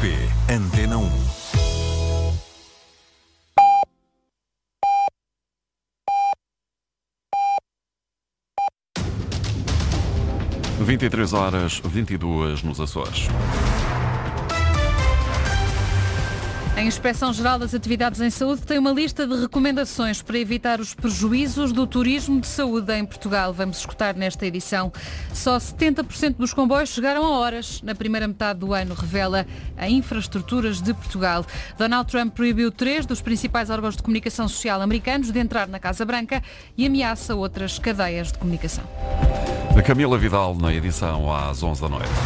RTP Antena 1. – 23h22 nos Açores. A Inspeção-Geral das Atividades em Saúde tem uma lista de recomendações para evitar os prejuízos do turismo de saúde em Portugal. Vamos escutar nesta edição. Só 70% dos comboios chegaram a horas na primeira metade do ano, revela a Infraestruturas de Portugal. Donald Trump proibiu 3 dos principais órgãos de comunicação social americanos de entrar na Casa Branca e ameaça outras cadeias de comunicação. A Camila Vidal na edição às 11 da noite.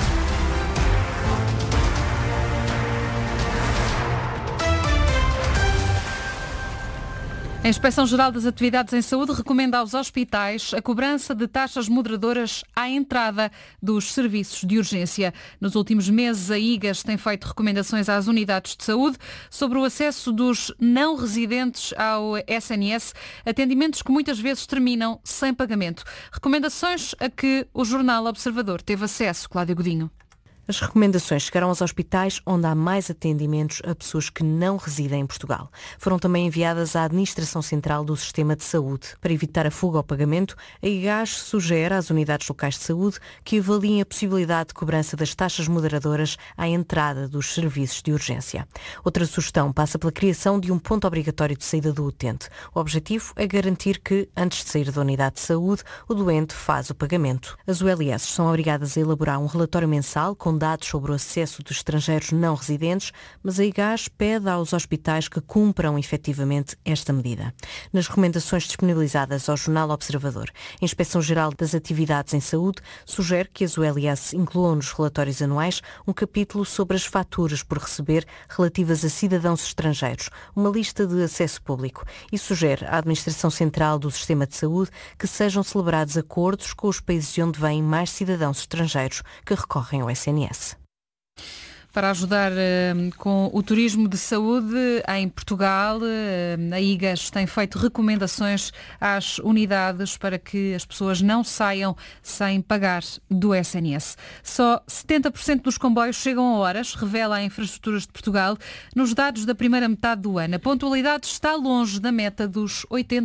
A Inspeção-Geral das Atividades em Saúde recomenda aos hospitais a cobrança de taxas moderadoras à entrada dos serviços de urgência. Nos últimos meses, a IGAS tem feito recomendações às unidades de saúde sobre o acesso dos não residentes ao SNS, atendimentos que muitas vezes terminam sem pagamento. Recomendações a que o jornal Observador teve acesso, Cláudia Godinho. As recomendações chegaram aos hospitais onde há mais atendimentos a pessoas que não residem em Portugal. Foram também enviadas à Administração Central do Sistema de Saúde. Para evitar a fuga ao pagamento, a IGAS sugere às unidades locais de saúde que avaliem a possibilidade de cobrança das taxas moderadoras à entrada dos serviços de urgência. Outra sugestão passa pela criação de um ponto obrigatório de saída do utente. O objetivo é garantir que, antes de sair da unidade de saúde, o doente faz o pagamento. As ULS são obrigadas a elaborar um relatório mensal com dados sobre o acesso dos estrangeiros não residentes, mas a IGAS pede aos hospitais que cumpram efetivamente esta medida. Nas recomendações disponibilizadas ao jornal Observador, a Inspeção-Geral das Atividades em Saúde sugere que as ULS incluam nos relatórios anuais um capítulo sobre as faturas por receber relativas a cidadãos estrangeiros, uma lista de acesso público, e sugere à Administração Central do Sistema de Saúde que sejam celebrados acordos com os países de onde vêm mais cidadãos estrangeiros que recorrem ao SNS. Para ajudar com o turismo de saúde em Portugal, a IGAS tem feito recomendações às unidades para que as pessoas não saiam sem pagar do SNS. Só 70% dos comboios chegam a horas, revela a Infraestruturas de Portugal, nos dados da primeira metade do ano. A pontualidade está longe da meta dos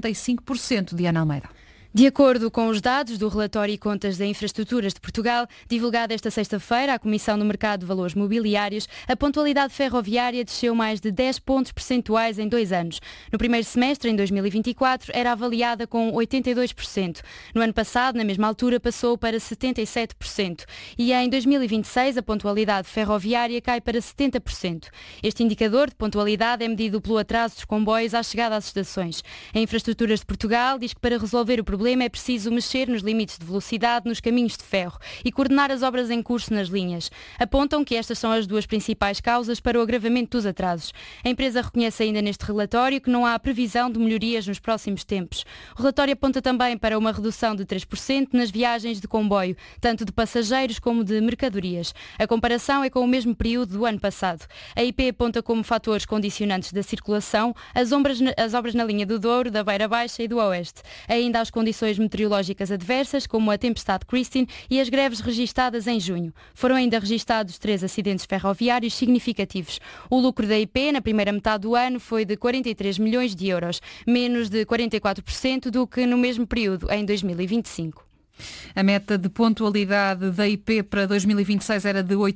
85%, Diana Almeida. De acordo com os dados do relatório e contas da Infraestruturas de Portugal, divulgado esta sexta-feira à Comissão do Mercado de Valores Mobiliários, a pontualidade ferroviária desceu mais de 10 pontos percentuais em 2 anos. No primeiro semestre, em 2024, era avaliada com 82%. No ano passado, na mesma altura, passou para 77%. E em 2026, a pontualidade ferroviária cai para 70%. Este indicador de pontualidade é medido pelo atraso dos comboios à chegada às estações. A Infraestruturas de Portugal diz que para resolver o problema é preciso mexer nos limites de velocidade nos caminhos de ferro e coordenar as obras em curso nas linhas. Apontam que estas são as 2 principais causas para o agravamento dos atrasos. A empresa reconhece ainda neste relatório que não há previsão de melhorias nos próximos tempos. O relatório aponta também para uma redução de 3% nas viagens de comboio, tanto de passageiros como de mercadorias. A comparação é com o mesmo período do ano passado. A IP aponta como fatores condicionantes da circulação as obras na linha do Douro, da Beira Baixa e do Oeste. Ainda as condições meteorológicas adversas, como a tempestade Christine e as greves registadas em junho. Foram ainda registados 3 acidentes ferroviários significativos. O lucro da IP na primeira metade do ano foi de 43 milhões de euros, menos de 44% do que no mesmo período em 2025. A meta de pontualidade da IP para 2026 era de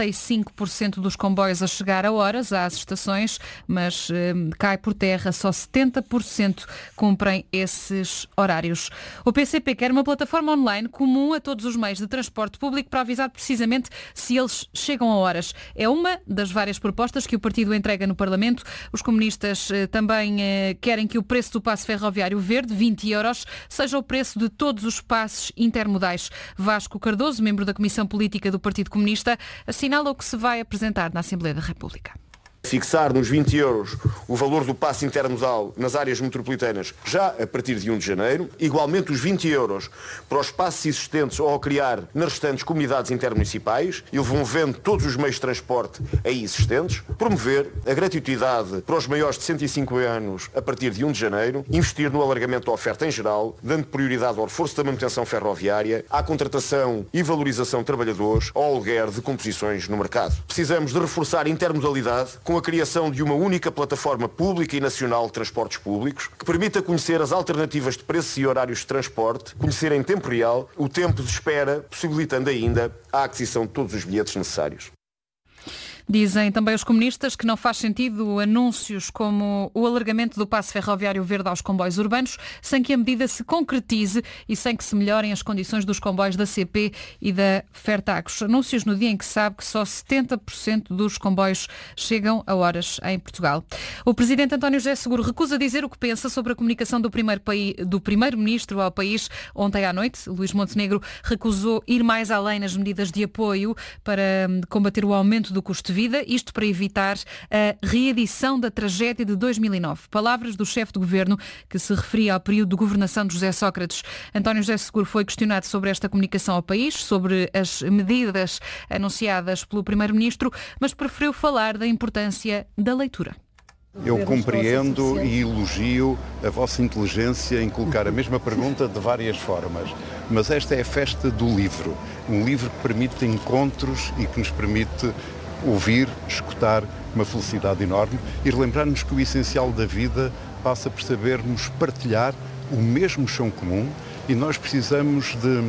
85% dos comboios a chegar a horas às estações, mas cai por terra, só 70% cumprem esses horários. O PCP quer uma plataforma online comum a todos os meios de transporte público para avisar precisamente se eles chegam a horas. É uma das várias propostas que o partido entrega no Parlamento. Os comunistas também querem que o preço do passe ferroviário verde, 20 euros, seja o preço de todos os passes intermodais. Vasco Cardoso, membro da Comissão Política do Partido Comunista, assinala o que se vai apresentar na Assembleia da República. Fixar nos 20 euros o valor do passe intermodal nas áreas metropolitanas já a partir de 1 de janeiro. Igualmente os 20 euros para os passes existentes ou ao criar nas restantes comunidades intermunicipais, envolvendo todos os meios de transporte aí existentes. Promover a gratuidade para os maiores de 105 anos a partir de 1 de janeiro. Investir no alargamento da oferta em geral, dando prioridade ao reforço da manutenção ferroviária, à contratação e valorização de trabalhadores, ao aluguer de composições no mercado. Precisamos de reforçar a intermodalidade com a criação de uma única plataforma pública e nacional de transportes públicos que permita conhecer as alternativas de preços e horários de transporte, conhecer em tempo real o tempo de espera, possibilitando ainda a aquisição de todos os bilhetes necessários. Dizem também os comunistas que não faz sentido anúncios como o alargamento do passe ferroviário verde aos comboios urbanos sem que a medida se concretize e sem que se melhorem as condições dos comboios da CP e da Fertagos. Anúncios no dia em que se sabe que só 70% dos comboios chegam a horas em Portugal. O presidente António José Seguro recusa dizer o que pensa sobre a comunicação do primeiro-ministro ao país. Ontem à noite, Luís Montenegro recusou ir mais além nas medidas de apoio para combater o aumento do custo de vida, isto para evitar a reedição da tragédia de 2009. Palavras do chefe de governo que se referia ao período de governação de José Sócrates. António José Seguro foi questionado sobre esta comunicação ao país, sobre as medidas anunciadas pelo primeiro-ministro, mas preferiu falar da importância da leitura. Eu compreendo e elogio a vossa inteligência em colocar a mesma pergunta de várias formas, mas esta é a festa do livro. Um livro que permite encontros e que nos permite ouvir, escutar, uma felicidade enorme e relembrar-nos que o essencial da vida passa por sabermos partilhar o mesmo chão comum e nós precisamos de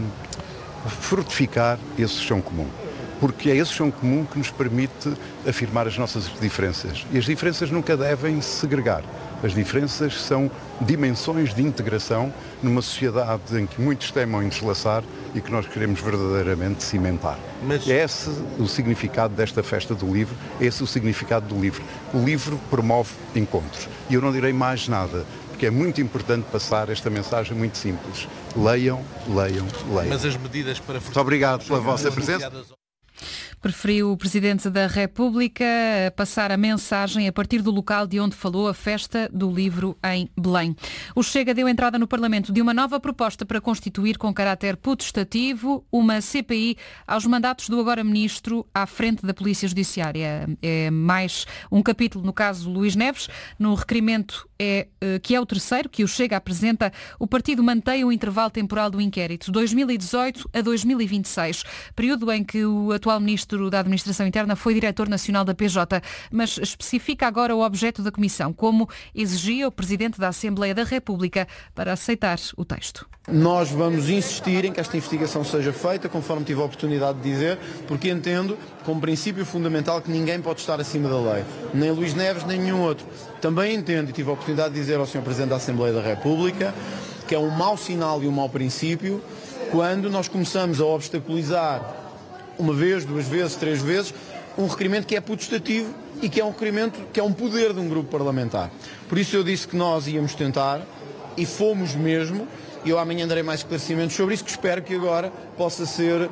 frutificar esse chão comum. Porque é esse chão comum que nos permite afirmar as nossas diferenças. E as diferenças nunca devem se segregar. As diferenças são dimensões de integração numa sociedade em que muitos temem deslaçar e que nós queremos verdadeiramente cimentar. Mas é esse o significado desta festa do livro, é esse o significado do livro. O livro promove encontros. E eu não direi mais nada, porque é muito importante passar esta mensagem muito simples. Leiam, leiam, leiam. Mas as medidas para... Muito obrigado pela vossa presença. Preferiu o Presidente da República passar a mensagem a partir do local de onde falou a Festa do Livro em Belém. O Chega deu entrada no Parlamento de uma nova proposta para constituir com caráter potestativo uma CPI aos mandatos do agora Ministro à frente da Polícia Judiciária. É mais um capítulo no caso Luís Neves. No requerimento que é o terceiro que o Chega apresenta, o partido mantém o intervalo temporal do inquérito, 2018 a 2026, período em que o atual Ministro da Administração Interna foi Diretor Nacional da PJ, mas especifica agora o objeto da Comissão, como exigia o Presidente da Assembleia da República para aceitar o texto. Nós vamos insistir em que esta investigação seja feita, conforme tive a oportunidade de dizer, porque entendo como princípio fundamental que ninguém pode estar acima da lei, nem Luís Neves, nem nenhum outro. Também entendo, e tive a oportunidade de dizer ao Sr. Presidente da Assembleia da República, que é um mau sinal e um mau princípio quando nós começamos a obstaculizar uma vez, duas vezes, três vezes, um requerimento que é potestativo e que é um requerimento que é um poder de um grupo parlamentar. Por isso eu disse que nós íamos tentar, e fomos mesmo, e eu amanhã darei mais esclarecimentos sobre isso, que espero que agora possa ser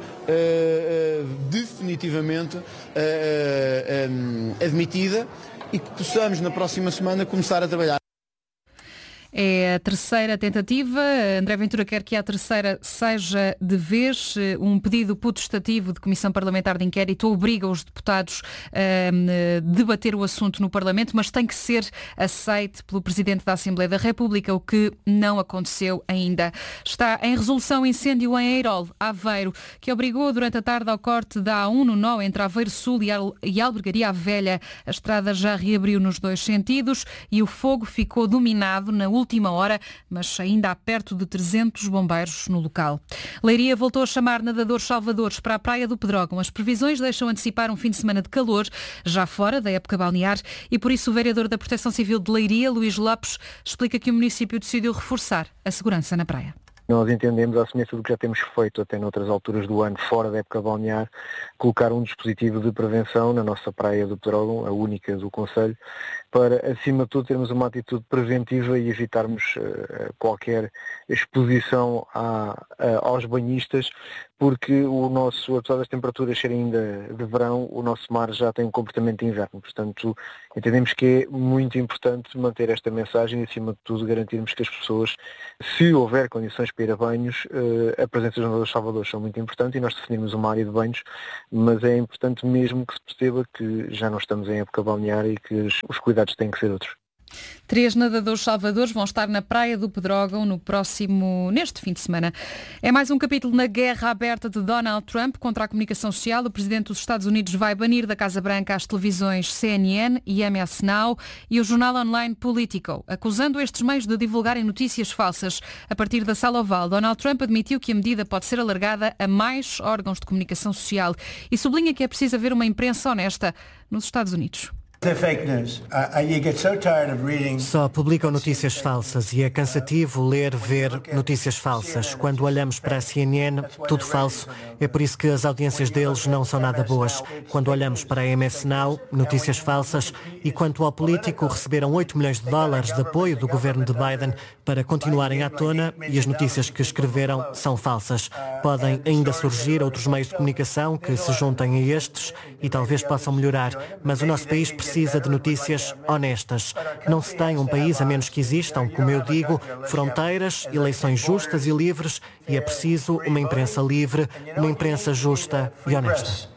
definitivamente admitida e que possamos na próxima semana começar a trabalhar. É a terceira tentativa. André Ventura quer que a terceira seja de vez. Um pedido potestativo de Comissão Parlamentar de Inquérito obriga os deputados a debater o assunto no Parlamento, mas tem que ser aceite pelo Presidente da Assembleia da República, o que não aconteceu ainda. Está em resolução incêndio em Eirol, Aveiro, que obrigou durante a tarde ao corte da A1 no nó entre Aveiro Sul e Albergaria Velha. A estrada já reabriu nos dois sentidos e o fogo ficou dominado na última hora, mas ainda há perto de 300 bombeiros no local. Leiria voltou a chamar nadadores salvadores para a Praia do Pedrógão. As previsões deixam antecipar um fim de semana de calor, já fora da época balnear, e por isso o vereador da Proteção Civil de Leiria, Luís Lopes, explica que o município decidiu reforçar a segurança na praia. Nós entendemos, à semelhança do que já temos feito até noutras alturas do ano, fora da época balnear, colocar um dispositivo de prevenção na nossa praia do Pedrógão, a única do concelho, para, acima de tudo, termos uma atitude preventiva e evitarmos qualquer exposição aos banhistas, porque apesar das temperaturas serem ainda de verão, o nosso mar já tem um comportamento de inverno. Portanto, entendemos que é muito importante manter esta mensagem e, acima de tudo, garantirmos que as pessoas, se houver condições para ir a banhos, a presença dos nadadores salvadores são muito importantes e nós definimos uma área de banhos, mas é importante mesmo que se perceba que já não estamos em época balnear e que os cuidados têm que ser outros. 3 nadadores salvadores vão estar na Praia do Pedrógão neste fim de semana. É mais um capítulo na guerra aberta de Donald Trump contra a comunicação social. O presidente dos Estados Unidos vai banir da Casa Branca as televisões CNN e MS Now e o jornal online Politico, acusando estes meios de divulgarem notícias falsas. A partir da Sala Oval, Donald Trump admitiu que a medida pode ser alargada a mais órgãos de comunicação social e sublinha que é preciso haver uma imprensa honesta nos Estados Unidos. Só publicam notícias falsas e é cansativo ver notícias falsas. Quando olhamos para a CNN, tudo falso. É por isso que as audiências deles não são nada boas. Quando olhamos para a MS Now, notícias falsas. E quanto ao Político, receberam 8 milhões de dólares de apoio do governo de Biden para continuarem à tona e as notícias que escreveram são falsas. Podem ainda surgir outros meios de comunicação que se juntem a estes e talvez possam melhorar, mas o nosso país precisa de notícias honestas. Não se tem um país a menos que existam, como eu digo, fronteiras, eleições justas e livres, e é preciso uma imprensa livre, uma imprensa justa e honesta.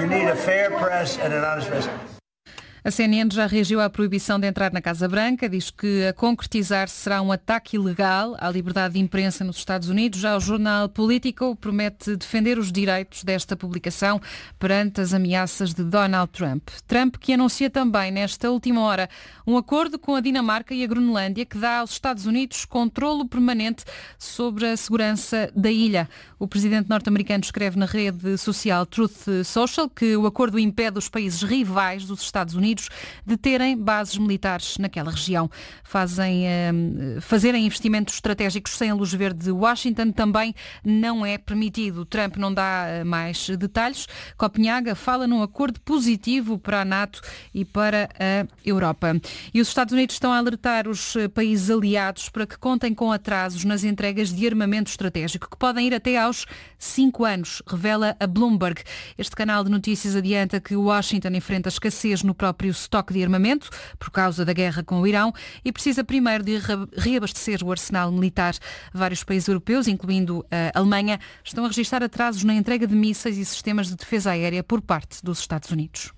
A CNN já reagiu à proibição de entrar na Casa Branca, diz que a concretizar-se será um ataque ilegal à liberdade de imprensa nos Estados Unidos. Já o jornal Politico promete defender os direitos desta publicação perante as ameaças de Donald Trump. Trump que anuncia também nesta última hora um acordo com a Dinamarca e a Groenlândia que dá aos Estados Unidos controlo permanente sobre a segurança da ilha. O presidente norte-americano escreve na rede social Truth Social que o acordo impede os países rivais dos Estados Unidos de terem bases militares naquela região. Fazerem investimentos estratégicos sem a luz verde de Washington também não é permitido. Trump não dá mais detalhes. Copenhaga fala num acordo positivo para a NATO e para a Europa. E os Estados Unidos estão a alertar os países aliados para que contem com atrasos nas entregas de armamento estratégico, que podem ir até aos 5 anos, revela a Bloomberg. Este canal de notícias adianta que Washington enfrenta escassez no próprio estoque de armamento por causa da guerra com o Irão e precisa primeiro de reabastecer o arsenal militar. Vários países europeus, incluindo a Alemanha, estão a registrar atrasos na entrega de mísseis e sistemas de defesa aérea por parte dos Estados Unidos.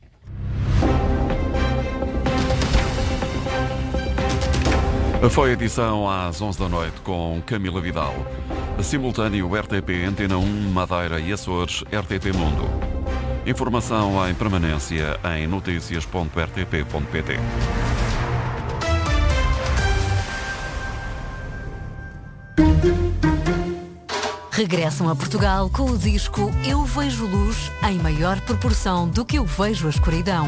Foi a edição às 11 da noite com Camila Vidal. Simultâneo RTP, Antena 1, Madeira e Açores, RTP Mundo. Informação em permanência em noticias.rtp.pt. Regressam a Portugal com o disco Eu Vejo Luz em maior proporção do que eu vejo a escuridão.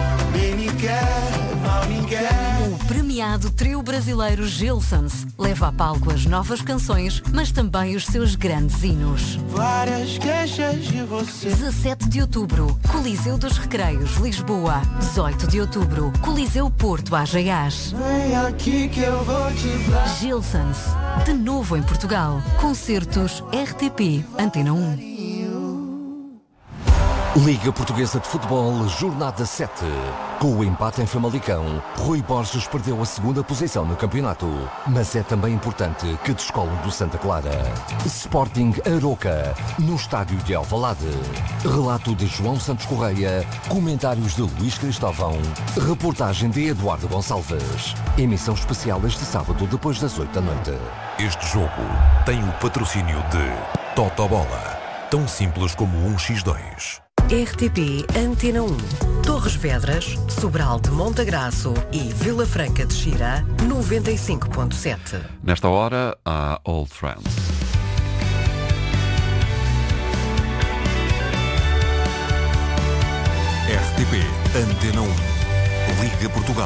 O premiado trio brasileiro Gilsons leva a palco as novas canções, mas também os seus grandes hinos. 17 de outubro, Coliseu dos Recreios, Lisboa. 18 de outubro, Coliseu Porto, AGAs. Gilsons, de novo em Portugal. Concertos RTP, Antena 1. Liga Portuguesa de Futebol, Jornada 7. Com o empate em Famalicão, Rui Borges perdeu a segunda posição no campeonato. Mas é também importante que descolam do Santa Clara. Sporting Aroca, no estádio de Alvalade. Relato de João Santos Correia, comentários de Luís Cristóvão, reportagem de Eduardo Gonçalves. Emissão especial este sábado depois das 8 da noite. Este jogo tem o patrocínio de Totobola, tão simples como 1x2. RTP Antena 1. Torres Vedras, Sobral de Montagraço e Vila Franca de Xira, 95.7. Nesta hora, há Old Friends. RTP Antena 1. Liga Portugal.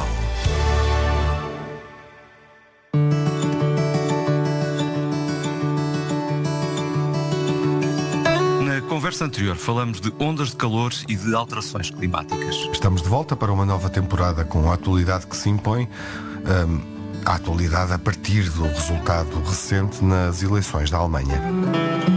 conversa anterior falamos de ondas de calor e de alterações climáticas. Estamos de volta para uma nova temporada com a atualidade que se impõe, a atualidade a partir do resultado recente nas eleições da Alemanha.